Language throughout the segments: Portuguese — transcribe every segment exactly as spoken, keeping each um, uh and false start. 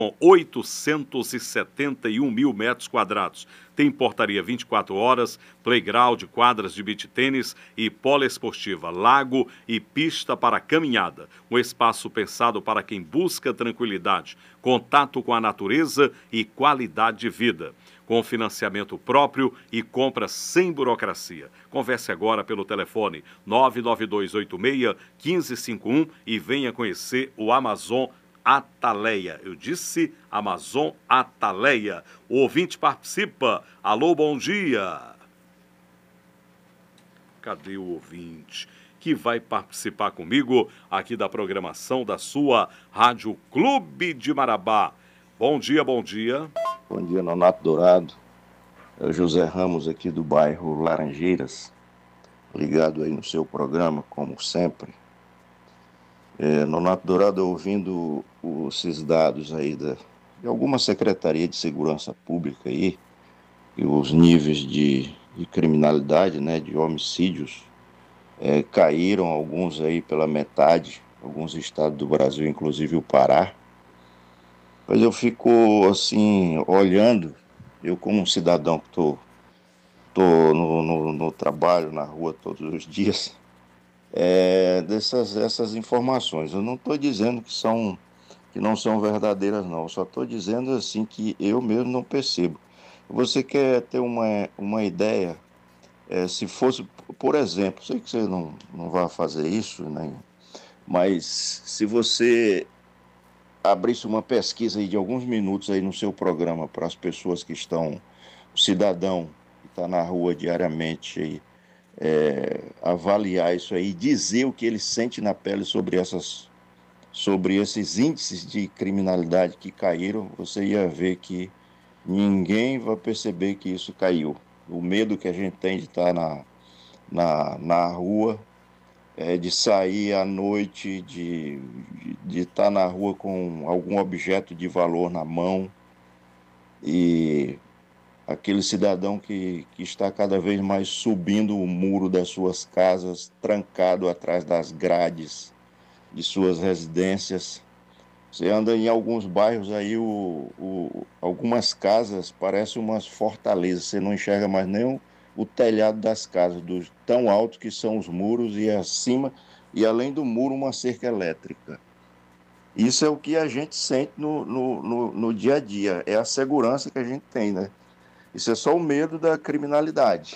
com oitocentos e setenta e um mil metros quadrados. Tem portaria vinte e quatro horas, playground, quadras de beach tênis e poliesportiva, lago e pista para caminhada. Um espaço pensado para quem busca tranquilidade, contato com a natureza e qualidade de vida. Com financiamento próprio e compra sem burocracia. Converse agora pelo telefone nove nove dois oito seis, um cinco cinco um e venha conhecer o Amazon Ataleia. Eu disse Amazon Ataleia. O ouvinte participa. Alô, bom dia. Cadê o ouvinte que vai participar comigo aqui da programação da sua Rádio Clube de Marabá? Bom dia, bom dia. Bom dia, Nonato Dourado. É o José Ramos aqui do bairro Laranjeiras, ligado aí no seu programa, como sempre. É, Nonato Dourado, ouvindo esses dados aí da, de alguma secretaria de segurança pública aí, e os níveis de, de criminalidade, né, de homicídios, é, caíram alguns aí pela metade, alguns estados do Brasil, inclusive o Pará. Mas eu fico, assim, olhando, eu como um cidadão que estou tô, tô no, no, no trabalho, na rua todos os dias, é, dessas essas informações. Eu não estou dizendo que, são, que não são verdadeiras, não. Eu só estou dizendo, assim, que eu mesmo não percebo. Você quer ter uma, uma ideia, é, se fosse, por exemplo, sei que você não, não vai fazer isso, né? Mas se você abrisse uma pesquisa aí de alguns minutos aí no seu programa para as pessoas que estão, o cidadão que está na rua diariamente aí, é, avaliar isso aí, dizer o que ele sente na pele sobre essas, sobre esses índices de criminalidade que caíram, você ia ver que ninguém vai perceber que isso caiu. O medo que a gente tem de estar na, na, na rua, é, de sair à noite, de, de, de estar na rua com algum objeto de valor na mão, e aquele cidadão que, que está cada vez mais subindo o muro das suas casas, trancado atrás das grades de suas residências. Você anda em alguns bairros aí, o, o, algumas casas parecem umas fortalezas, você não enxerga mais nem o, o telhado das casas, dos, tão altos que são os muros, e acima, e além do muro, uma cerca elétrica. Isso é o que a gente sente no, no, no, no dia a dia, é a segurança que a gente tem, né? Isso é só o medo da criminalidade.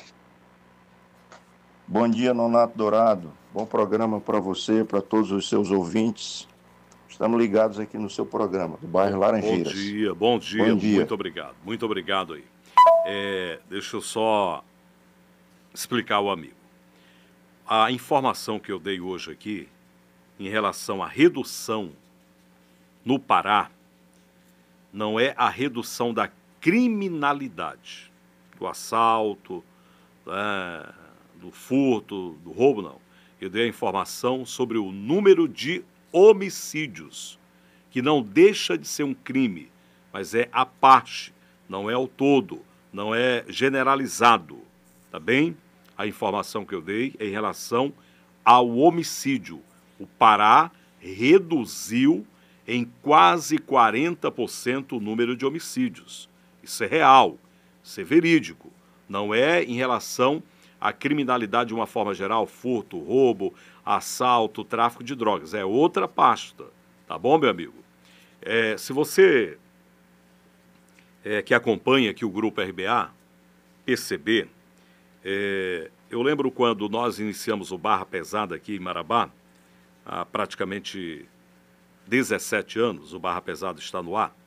Bom dia, Nonato Dourado. Bom programa para você, para todos os seus ouvintes. Estamos ligados aqui no seu programa, do bairro Laranjeiras. Bom dia, bom dia, bom dia. Muito obrigado, muito obrigado aí. É, deixa eu só explicar ao amigo. A informação que eu dei hoje aqui, em relação à redução no Pará, não é a redução da criminalidade, do assalto, né, do furto, do roubo, não. Eu dei a informação sobre o número de homicídios, que não deixa de ser um crime, mas é a parte, não é o todo, não é generalizado, tá bem? A informação que eu dei é em relação ao homicídio. O Pará reduziu em quase quarenta por cento o número de homicídios. Isso é real, isso é verídico. Não é em relação à criminalidade de uma forma geral, furto, roubo, assalto, tráfico de drogas. É outra pasta, tá bom, meu amigo? É, se você é, que acompanha aqui o Grupo R B A, P C B, é, eu lembro quando nós iniciamos o Barra Pesada aqui em Marabá, há praticamente dezessete anos, o Barra Pesada está no ar.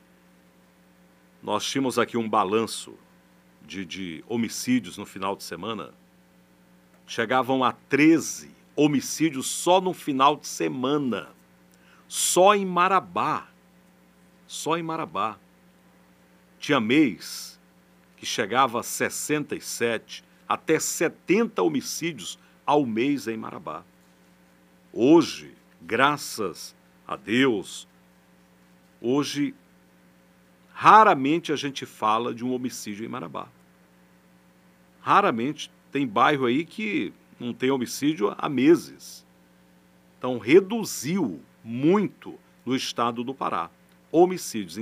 Nós tínhamos aqui um balanço de, de homicídios no final de semana. Chegavam a treze homicídios só no final de semana. Só em Marabá. Só em Marabá. Tinha mês que chegava a sessenta e sete, até setenta homicídios ao mês em Marabá. Hoje, graças a Deus, hoje raramente a gente fala de um homicídio em Marabá. Raramente. Tem bairro aí que não tem homicídio há meses. Então reduziu muito no estado do Pará. homicídios.